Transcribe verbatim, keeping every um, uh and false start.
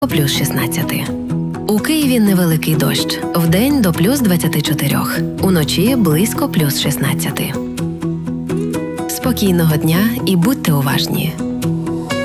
плюс шістнадцять. У Києві невеликий дощ. Вдень до плюс двадцять чотири. Уночі близько плюс шістнадцять. Спокійного дня і будьте уважні.